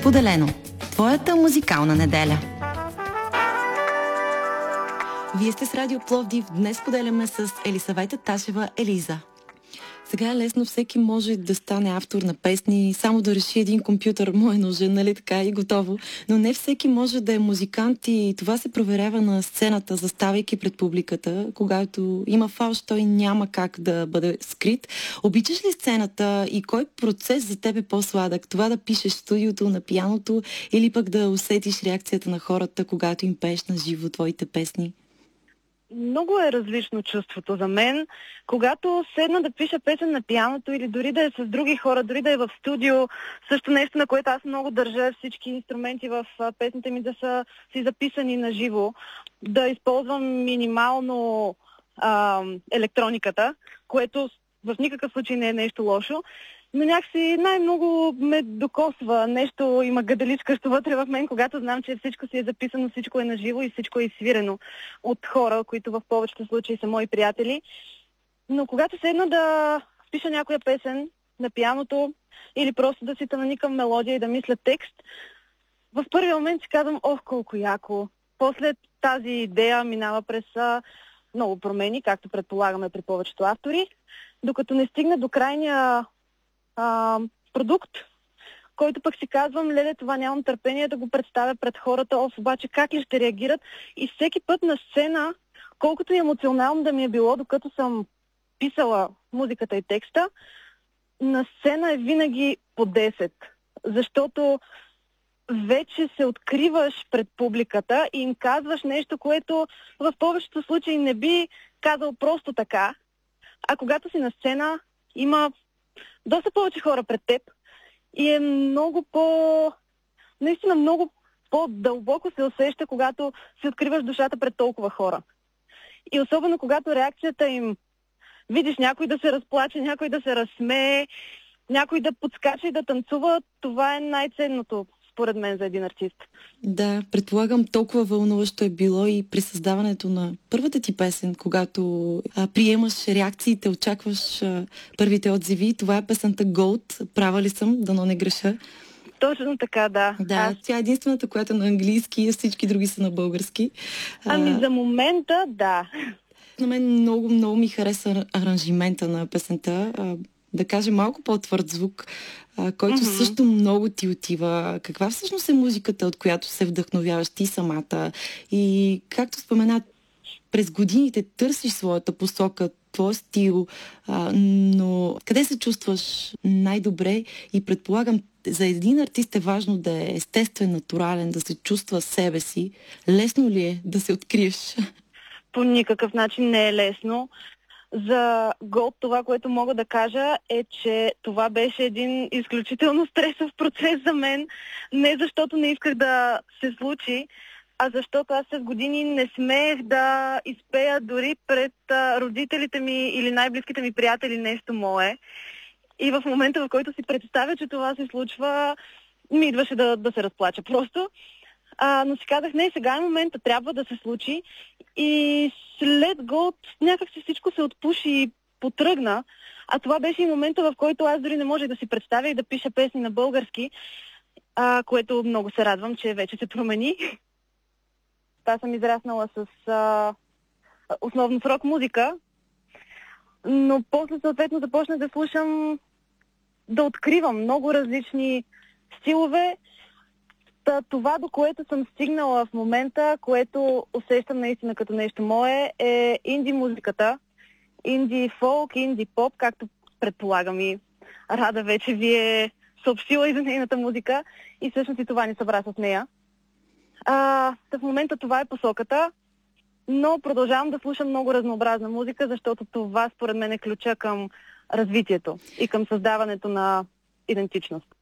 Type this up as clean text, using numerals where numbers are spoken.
Споделено. Твоята музикална неделя. Вие сте с Радио Пловдив. Днес споделяме с Елисавета Ташева Елиза. Сега е лесно, всеки може да стане автор на песни, само да реши един компютър му е нужен, нали така, и готово. Но не всеки може да е музикант и това се проверява на сцената, заставайки пред публиката. Когато има фалш, той няма как да бъде скрит. Обичаш ли сцената и кой процес за теб е по-сладък? Това да пишеш в студиото, на пианото или пък да усетиш реакцията на хората, когато им пееш на живо твоите песни? Много е различно чувството за мен. Когато седна да пиша песен на пианото или дори да е с други хора, дори да е в студио, също нещо, на което аз много държа, всички инструменти в песните ми да са си записани на живо, да използвам минимално електрониката, което в никакъв случай не е нещо лошо. Но някакси най-много ме докосва нещо, има гаделичкащо вътре в мен, когато знам, че всичко си е записано, всичко е наживо и всичко е изсвирено от хора, които в повечето случаи са мои приятели. Но когато седна да пиша някоя песен на пианото или просто да си наникам мелодия и да мисля текст, в първия момент си казвам, колко яко. После тази идея минава през много промени, както предполагаме при повечето автори, докато не стигна до крайния продукт, който пък си казвам, леле, това нямам търпение да го представя пред хората, обаче как ли ще реагират? И всеки път на сцена, колкото и емоционално да ми е било, докато съм писала музиката и текста, на сцена е винаги по 10, защото вече се откриваш пред публиката и им казваш нещо, което в повечето случаи не би казал просто така, а когато си на сцена, има доста повече хора пред теб и е наистина много по-дълбоко се усеща, когато си откриваш душата пред толкова хора. И особено когато реакцията им, видиш някой да се разплаче, някой да се разсмее, някой да подскача и да танцува, това е най-ценното според мен за един артист. Да, предполагам толкова вълнуващо е било и при създаването на първата ти песен, когато приемаш реакциите, очакваш първите отзиви. Това е песента Gold. Права ли съм? Дано не греша. Точно така, да. Тя е единствената, която е на английски, а всички други са на български. За момента, да. На мен много ми хареса аранжимента на песента. Да кажем, малко по-твърд звук, който също много ти отива. Каква всъщност е музиката, от която се вдъхновяваш ти самата? И както спомена, през годините търсиш своята посока, твой стил, но къде се чувстваш най-добре? И предполагам, за един артист е важно да е естествен, натурален, да се чувства себе си. Лесно ли е да се откриеш? По никакъв начин не е лесно. За Gold това, което мога да кажа е, че това беше един изключително стресов процес за мен. Не защото не исках да се случи, а защото аз с години не смеех да изпея дори пред родителите ми или най-близките ми приятели нещо мое. И в момента, в който си представя, че това се случва, ми идваше да се разплача просто. Но си казах, не, сега е момента, трябва да се случи. И след Gold някак си всичко се отпуши и потръгна. А това беше и момента, в който аз дори не можех да си представя и да пиша песни на български, което много се радвам, че вече се промени. Аз съм израснала с основно с рок музика, но после съответно започнах да слушам, да откривам много различни стилове. Това, до което съм стигнала в момента, което усещам наистина като нещо мое, е инди музиката. Инди фолк, инди поп, както предполагам и Рада вече ви е съобщила и за нейната музика. И всъщност и това ни събра с нея. В момента това е посоката, но продължавам да слушам много разнообразна музика, защото това според мен е ключа към развитието и към създаването на идентичност.